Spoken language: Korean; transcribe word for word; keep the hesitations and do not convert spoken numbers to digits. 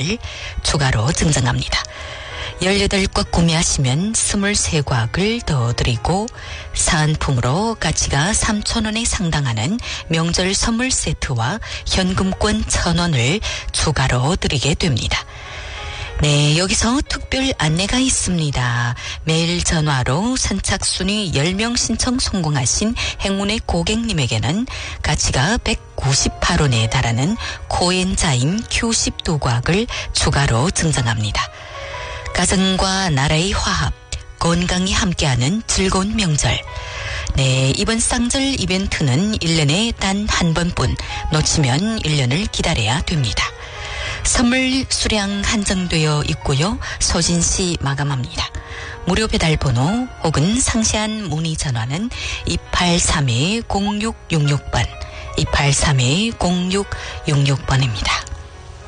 곽을 추가로 증정합니다. 열여덟 곽 구매하시면 스물세 곽을 더 드리고 사은품으로 가치가 삼천 원에 상당하는 명절 선물 세트와 현금권 천 원을 추가로 드리게 됩니다. 네, 여기서 특별 안내가 있습니다. 매일 전화로 선착순위 열 명 신청 성공하신 행운의 고객님에게는 가치가 백구십팔 원에 달하는 코엔자임 큐 십 곽을 추가로 증정합니다. 가정과 나라의 화합, 건강이 함께하는 즐거운 명절. 네, 이번 쌍절 이벤트는 일 년에 단 한 번뿐, 놓치면 일 년을 기다려야 됩니다. 선물 수량 한정되어 있고요. 소진시 마감합니다. 무료 배달 번호 혹은 상세한 문의 전화는 이팔삼 공육육육 번, 이팔삼 공육육육 번입니다.